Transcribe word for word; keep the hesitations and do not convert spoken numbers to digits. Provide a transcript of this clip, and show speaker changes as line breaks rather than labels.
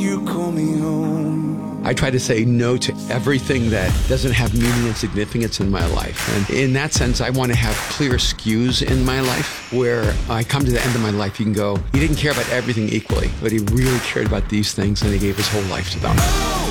you call me home?
I try to say no to everything that doesn't have meaning and significance in my life. And in that sense, I want to have clear skews in my life where I come to the end of my life, you can go, he didn't care about everything equally, but he really cared about these things and he gave his whole life to them.